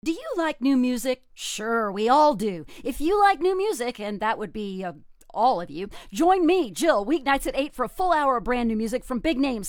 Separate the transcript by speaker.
Speaker 1: Do you like new music? Sure, we all do. If you like new music, and that would be all of you, join me, Jill, weeknights at 8 for a full hour of brand new music from big names